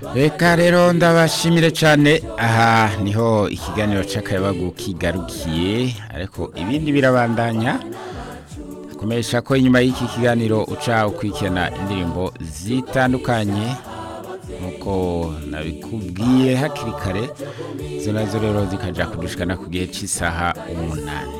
Reka rero ndabashimire cyane aha niho ikiganiro c'akayabagu kigarukiye ariko ibindi birabandanya kumesha ko inyuma y'iki kiganiro uca ukwikena indirimbo zitandukanye nkuko nabikubwiye hakiri kare zo nazo rero zikaja kudushikana ku gihe cy'isaha 8.